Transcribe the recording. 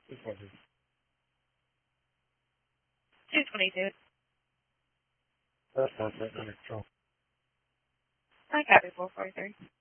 This one is 222. that's perfect. Electron. I copy 443.